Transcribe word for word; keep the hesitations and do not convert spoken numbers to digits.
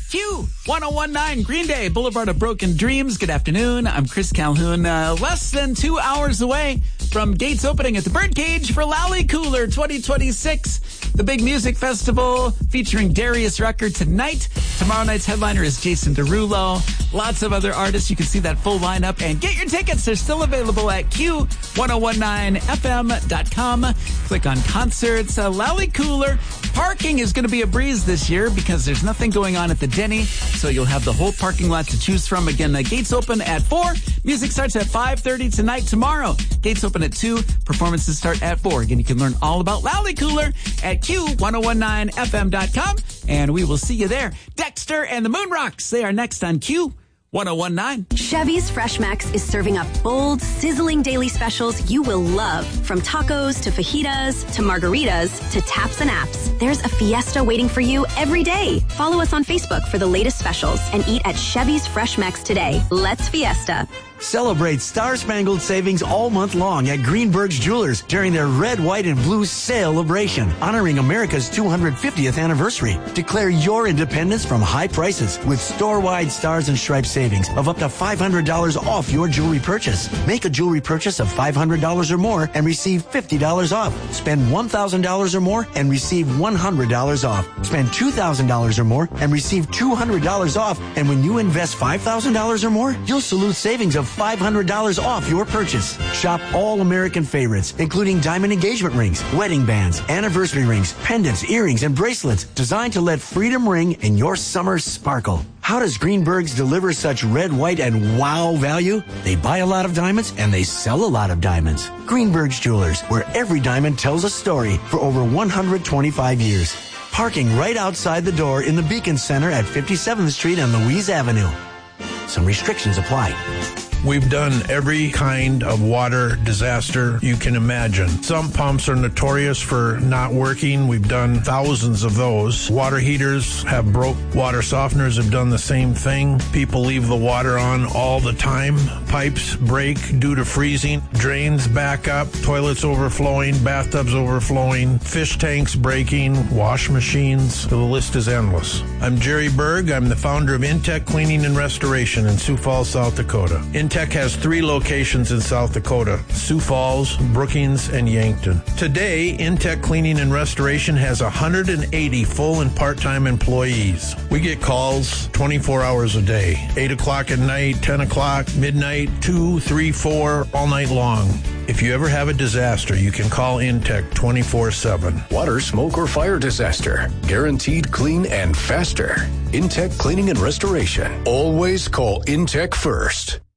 Q one oh one point nine Green Day, Boulevard of Broken Dreams. Good afternoon. I'm Chris Calhoun. Uh, less than two hours away from gates opening at the Birdcage for Lally Cooler twenty twenty-six. The big music festival featuring Darius Rucker tonight. Tomorrow night's headliner is Jason Derulo. Lots of other artists. You can see that full lineup and get your tickets. They're still available at Q one oh one nine F M dot com. Click on concerts. Uh, Lally Cooler. Parking is going to be a breeze this year because there's nothing going on at the Denny, so you'll have the whole parking lot to choose from. Again, the gates open at four. Music starts at five thirty tonight. Tomorrow, gates open at two. Performances start at four. Again, you can learn all about Lally Cooler at Q one oh one nine F M dot com, and we will see you there. Dexter and the Moon Rocks, they are next on Q one oh one nine. Chevy's Fresh Max is serving up bold, sizzling daily specials you will love. From tacos to fajitas to margaritas to taps and apps, there's a fiesta waiting for you every day. Follow us on Facebook for the latest specials and eat at Chevy's Fresh Max today. Let's fiesta. Celebrate star-spangled savings all month long at Greenberg's Jewelers during their red, white, and blue celebration, honoring America's two hundred fiftieth anniversary. Declare your independence from high prices with store-wide stars and stripes savings of up to five hundred dollars off your jewelry purchase. Make a jewelry purchase of five hundred dollars or more and receive fifty dollars off. Spend one thousand dollars or more and receive one hundred dollars off. Spend two thousand dollars or more and receive two hundred dollars off. And when you invest five thousand dollars or more, you'll salute savings of five hundred dollars off your purchase. Shop all American favorites, including diamond engagement rings, wedding bands, anniversary rings, pendants, earrings, and bracelets designed to let freedom ring in your summer sparkle. How does Greenberg's deliver such red, white, and wow value? They buy a lot of diamonds and they sell a lot of diamonds. Greenberg's Jewelers, where every diamond tells a story for over one hundred twenty-five years. Parking right outside the door in the Beacon Center at fifty-seventh Street and Louise Avenue. Some restrictions apply. We've done every kind of water disaster you can imagine. Some pumps are notorious for not working. We've done thousands of those. Water heaters have broke. Water softeners have done the same thing. People leave the water on all the time. Pipes break due to freezing. Drains back up. Toilets overflowing. Bathtubs overflowing. Fish tanks breaking. Wash machines. The list is endless. I'm Jerry Berg. I'm the founder of Intech Cleaning and Restoration in Sioux Falls, South Dakota. Intech has three locations in South Dakota: Sioux Falls, Brookings, and Yankton. Today, Intech Cleaning and Restoration has one hundred eighty full and part-time employees. We get calls twenty-four hours a day, eight o'clock at night, ten o'clock, midnight, two, three, four, all night long. If you ever have a disaster, you can call Intech twenty-four seven. Water, smoke, or fire disaster. Guaranteed clean and faster. Intech Cleaning and Restoration. Always call Intech first.